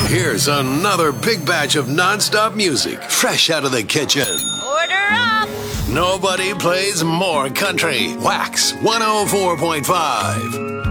Here's another big batch of non-stop music, fresh out of the kitchen. Order up! Nobody plays more country. Wax 104.5.